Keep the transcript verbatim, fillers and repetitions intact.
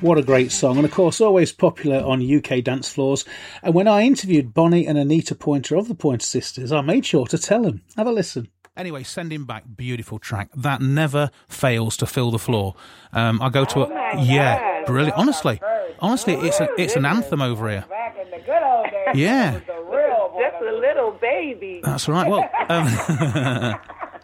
What a great song. And of course, always popular on U K dance floors. And when I interviewed Bonnie and Anita Pointer of the Pointer Sisters, I made sure to tell them. Have a listen. Anyway, Sending Back, beautiful track. That never fails to fill the floor. Um, I go to oh a... Yeah, God. brilliant. Honestly, honestly, it's a, it's an anthem over here. Back in the good old days. Yeah. Just a little baby. That's That's right. Well, um,